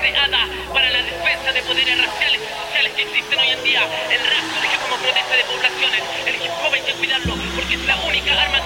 creada para la defensa de poderes raciales y sociales que existen hoy en día. El rap surge como protesta de poblaciones. El hip hop hay que cuidarlo porque es la única arma